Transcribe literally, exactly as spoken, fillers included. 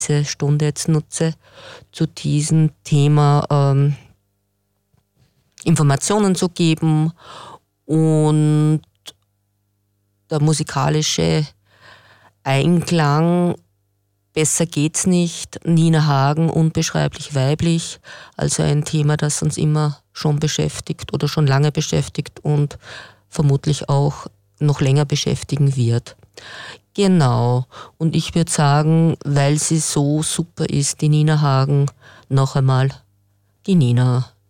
diese Stunde jetzt nutze, zu diesem Thema ähm, Informationen zu geben und der musikalische Einklang, besser geht's nicht, Nina Hagen, unbeschreiblich weiblich, also ein Thema, das uns immer schon beschäftigt oder schon lange beschäftigt und vermutlich auch noch länger beschäftigen wird. Genau, und ich würde sagen, weil sie so super ist, die Nina Hagen, noch einmal die Nina.